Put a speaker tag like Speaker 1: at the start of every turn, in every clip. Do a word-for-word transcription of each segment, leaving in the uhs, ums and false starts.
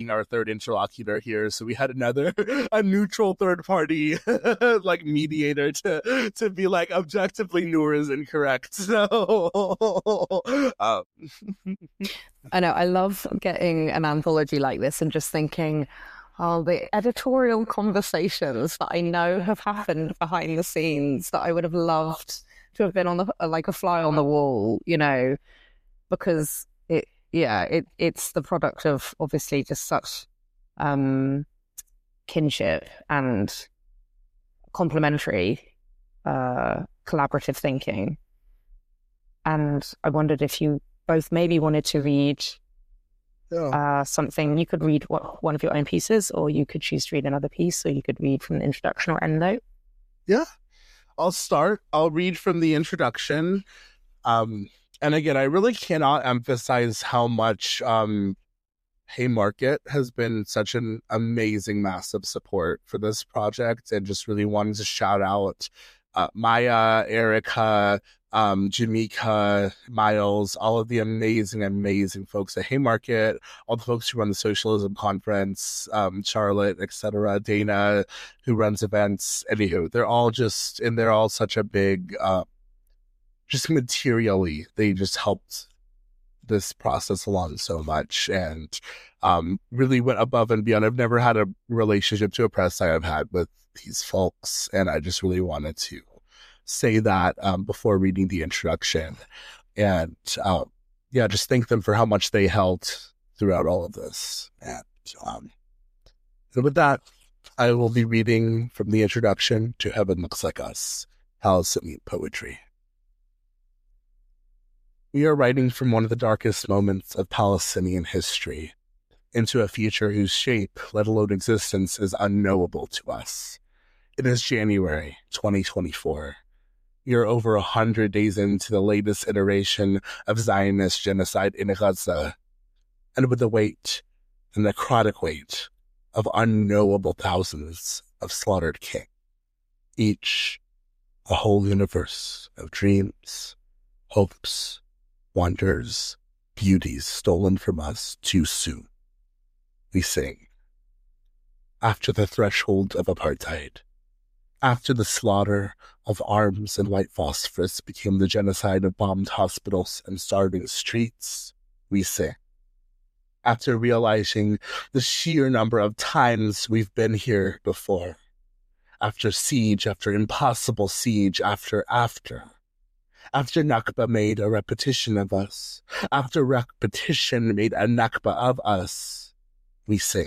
Speaker 1: being our third interlocutor here. So we had another, a neutral third party, like mediator to, to be like, objectively, Noor is incorrect. So, um.
Speaker 2: I know, I love getting an anthology like this and just thinking, oh, the editorial conversations that I know have happened behind the scenes that I would have loved to have been on the, like a fly on the wall, you know, because it, yeah, it it's the product of obviously just such um, kinship and complementary uh, collaborative thinking. And I wondered if you both maybe wanted to read
Speaker 1: Yeah.
Speaker 2: uh, something. You could read what, one of your own pieces, or you could choose to read another piece, or you could read from the introduction or endnote.
Speaker 1: Yeah. I'll start. I'll read from the introduction. Um, and again, I really cannot emphasize how much um, Haymarket has been such an amazing, massive support for this project, and just really wanted to shout out uh, Maya, Erica, um, Jamaica, Miles, all of the amazing, amazing folks at Haymarket, all the folks who run the Socialism Conference, um, Charlotte, et cetera, Dana, who runs events. Anywho, they're all just, and they're all such a big, uh, just materially, they just helped this process along so much, and um, really went above and beyond. I've never had a relationship to a press I have had with these folks, and I just really wanted to say that um, before reading the introduction. And uh, yeah, just thank them for how much they helped throughout all of this. And um, so with that, I will be reading from the introduction to Heaven Looks Like Us, Palestinian Poetry. We are writing from one of the darkest moments of Palestinian history into a future whose shape, let alone existence, is unknowable to us. It is January twenty twenty-four. We are over a hundred days into the latest iteration of Zionist genocide in Gaza, and with the weight, the necrotic weight, of unknowable thousands of slaughtered kings, each a whole universe of dreams, hopes, wonders, beauties stolen from us too soon. We sing. After the threshold of apartheid, after the slaughter of arms and white phosphorus became the genocide of bombed hospitals and starving streets, we sing. After realizing the sheer number of times we've been here before, after siege after impossible siege after after, after Nakba made a repetition of us, after repetition made a Nakba of us, we sing.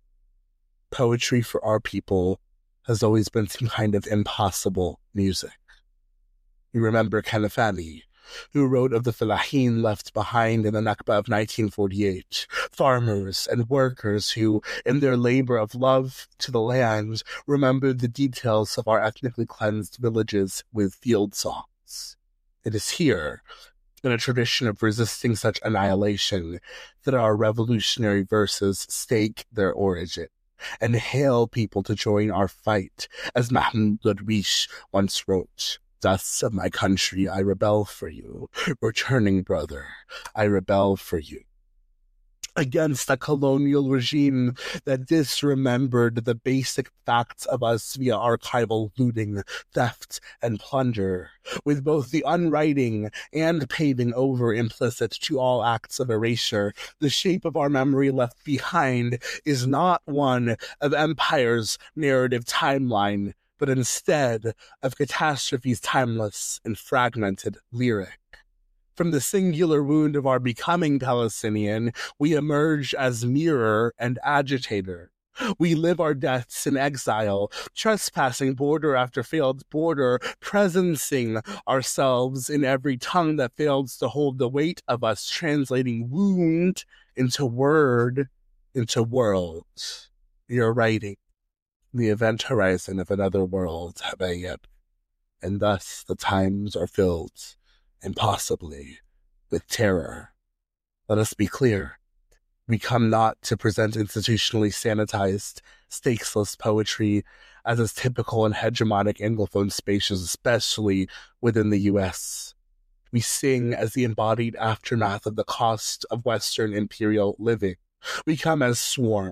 Speaker 1: Poetry for our people has always been some kind of impossible music. You remember Kanafani, who wrote of the Felahin left behind in the Nakba of nineteen forty-eight, farmers and workers who, in their labor of love to the land, remembered the details of our ethnically cleansed villages with field songs. It is here, in a tradition of resisting such annihilation, that our revolutionary verses stake their origin and hail people to join our fight, as Mahmoud Darwish once wrote, "Dust of my country, I rebel for you. Returning brother, I rebel for you." Against a colonial regime that disremembered the basic facts of us via archival looting, theft, and plunder, with both the unwriting and paving over implicit to all acts of erasure, the shape of our memory left behind is not one of empire's narrative timeline, but instead of catastrophe's timeless and fragmented lyric. From the singular wound of our becoming Palestinian, we emerge as mirror and agitator. We live our deaths in exile, trespassing border after failed border, presencing ourselves in every tongue that fails to hold the weight of us, translating wound into word, into world. We are writing the event horizon of another world, Habayeb, and thus the times are filled, impossibly, with terror. Let us be clear. We come not to present institutionally sanitized, stakesless poetry as is typical in hegemonic Anglophone spaces, especially within the U S. We sing as the embodied aftermath of the cost of Western imperial living. We come as swarm,